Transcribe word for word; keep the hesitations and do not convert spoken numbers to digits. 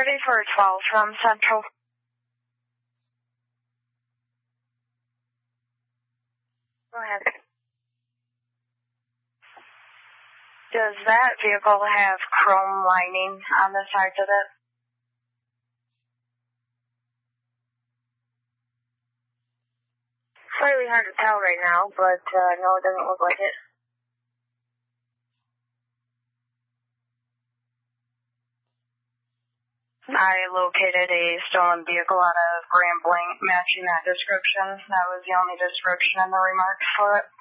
thirty-four twelve from Central. Go ahead. Does that vehicle have chrome lining on the sides of it? Slightly hard to tell right now, but uh, no, it doesn't look like it. I located a stolen vehicle out of Grambling matching that description. That was the only description in the remarks for it.